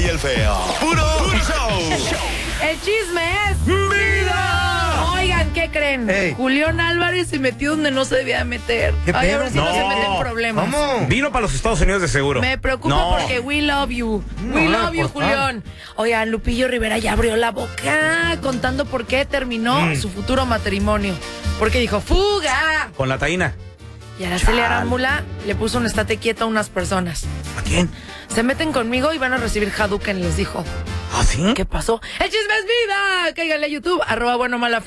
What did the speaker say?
y el feo. ¡Puro show! El chisme es vida. Oigan, ¿qué creen? Ey. Julián Álvarez se metió donde no se debía meter. ¿Qué Ay, a pedo? ver si no se mete en problemas. ¿Cómo? Vino para los Estados Unidos de seguro. Me preocupa No. porque we love you. No, We love you, por favor. Julián. Oigan, Lupillo Rivera ya abrió la boca contando por qué terminó su futuro matrimonio. Porque dijo, ¡fuga! Con la taína. Y Araceli Arámbula le puso un estate quieto a unas personas. ¿A quién? Se meten conmigo y van a recibir Hadouken, les dijo. ¿Ah, sí? ¿Qué pasó? ¡El chisme es vida! Cáiganle a YouTube, @buenomalafe.